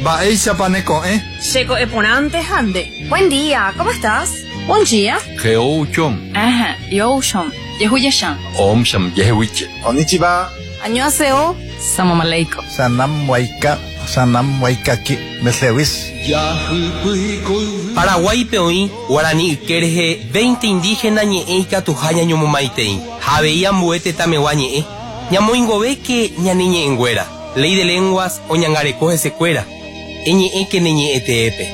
Va ella paneco, Checo eponante hande. Buen día, ¿cómo estás? Buen día. Geouchom. Ajá, yoshom. Yehuyashan. Omsham yehuiche. Konnichiwa. Annyeonghaseyo. Salam aleikum. Sanam waikaki. Meslewis. Paraguay peoí, guaraní kerje 20 indígenas ñe'eika tujaña ñomomaitei. Javeía muete tameguá ñe'e. Ñamoingove que ñaniñe engüera. Ley de lenguas o ñangarecoje secuera. Eñe'e que neñe'e teepe.